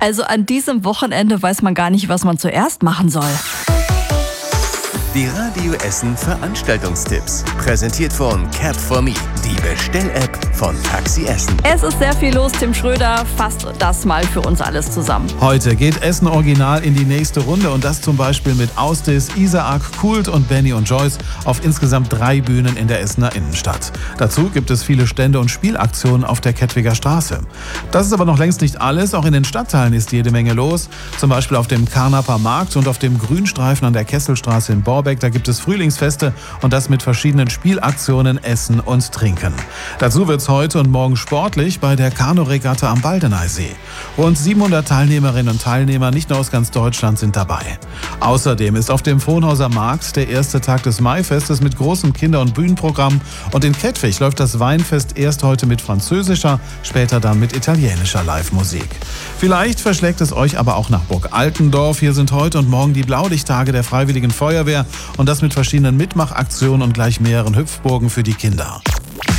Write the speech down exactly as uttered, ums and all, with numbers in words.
Also an diesem Wochenende weiß man gar nicht, was man zuerst machen soll. Die Radio Essen Veranstaltungstipps. Präsentiert von Cap for Me, die Bestell-App von Taxi Essen. Es ist sehr viel los. Tim Schröder fasst das mal für uns alles zusammen. Heute geht Essen Original in die nächste Runde und das zum Beispiel mit Austis, Isaak, Kult und Benny und Joyce auf insgesamt drei Bühnen in der Essener Innenstadt. Dazu gibt es viele Stände und Spielaktionen auf der Kettwiger Straße. Das ist aber noch längst nicht alles. Auch in den Stadtteilen ist jede Menge los. Zum Beispiel auf dem Karnaper Markt und auf dem Grünstreifen an der Kesselstraße in Borbeck. Da gibt es Frühlingsfeste und das mit verschiedenen Spielaktionen, Essen und Trinken. Dazu wird es heute und morgen sportlich bei der Kanuregatta am Baldeneysee. Rund siebenhundert Teilnehmerinnen und Teilnehmer, nicht nur aus ganz Deutschland, sind dabei. Außerdem ist auf dem Frohnhauser Markt der erste Tag des Maifestes mit großem Kinder- und Bühnenprogramm. Und in Kettwig läuft das Weinfest erst heute mit französischer, später dann mit italienischer Live-Musik. Vielleicht verschlägt es euch aber auch nach Burg Altendorf. Hier sind heute und morgen die Blaulichttage der Freiwilligen Feuerwehr und das mit verschiedenen Mitmachaktionen und gleich mehreren Hüpfburgen für die Kinder.